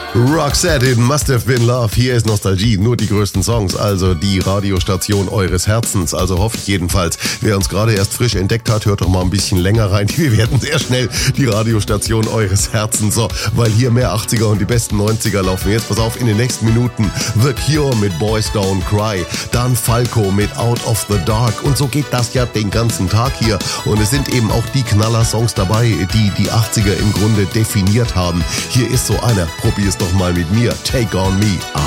Roxette, it must have been love. Hier ist Nostalgie, nur die größten Songs, also die Radiostation eures Herzens, also hoffe ich jedenfalls. Wer uns gerade erst frisch entdeckt hat, hört doch mal ein bisschen länger rein. Wir werden sehr schnell die Radiostation eures Herzens, so, weil hier mehr 80er und die besten 90er laufen. Jetzt pass auf, in den nächsten Minuten The Cure mit Boys Don't Cry, dann Falco mit Out of the Dark und so geht das ja den ganzen Tag hier und es sind eben auch die Knaller-Songs dabei, die die 80er im Grunde definiert haben. Hier ist so einer, probier's doch mal mit mir, Take on Me.